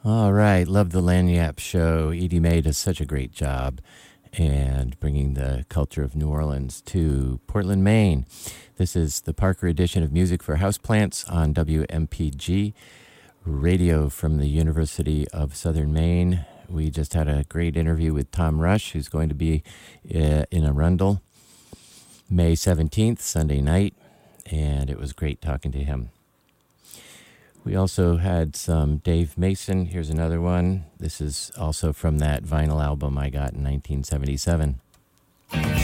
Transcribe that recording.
All right, love the Lagniappe Show. Edie Mae does such a great job and bringing the culture of New Orleans to Portland, Maine. This is the Parker edition of Music for Houseplants on WMPG radio from the University of Southern Maine. We just had a great interview with Tom Rush, who's going to be in Arundel May 17th, Sunday night, and it was great talking to him. We also had some Dave Mason. Here's another one. This is also from that vinyl album I got in 1977.